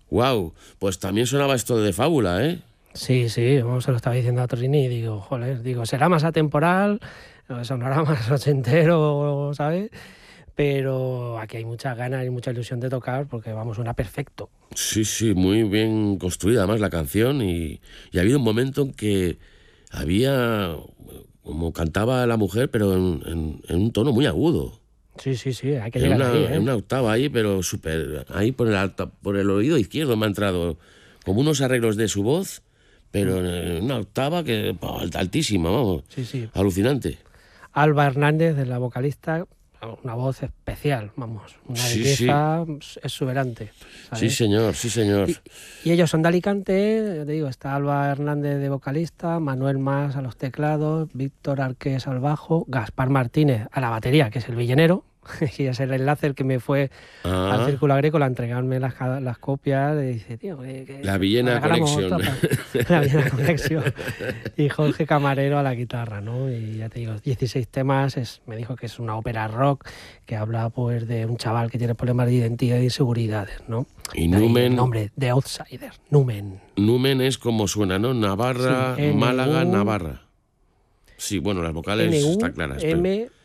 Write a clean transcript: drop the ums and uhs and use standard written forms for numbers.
Wow, pues también sonaba esto de Fábula, ¿eh? Sí, sí, vamos, se lo estaba diciendo a Trini y digo, joder, digo, será más atemporal, sonará más ochentero, ¿sabes? Pero aquí hay muchas ganas y mucha ilusión de tocar porque, vamos, suena perfecto. Sí, sí, muy bien construida además la canción y ha habido un momento en que había, como cantaba la mujer, pero en un tono muy agudo. Sí, sí, sí, hay que llegar ahí, En ¿eh? una octava ahí, pero súper, ahí por el oído izquierdo me ha entrado como unos arreglos de su voz, pero en una octava que altísima, vamos, Sí, sí. alucinante. Alba Hernández, de la vocalista, una voz especial, vamos, una Sí, sí, belleza exuberante, sí ¿sabes? señor, sí señor. Y ellos son de Alicante, ya te digo, está Alba Hernández de vocalista, Manuel Mas a los teclados, Víctor Arqués al bajo, Gaspar Martínez a la batería, que es el villenero, y es el enlace el que me fue al Ah, Círculo Agrícola a entregarme las copias, y dice, tío, la nos Villena regalamos Connection. tapas, la Villena Conexión, y Jorge Camarero a la guitarra, ¿no? Y ya te digo, 16 temas, me dijo que es una ópera rock que habla pues de un chaval que tiene problemas de identidad y inseguridades, ¿no? Y De ahí el Numen, nombre, The Outsider, Numen. Numen es como suena, ¿no? Sí, Navarra, Málaga, N-U-M, Navarra. Sí, bueno, las vocales están claras, pero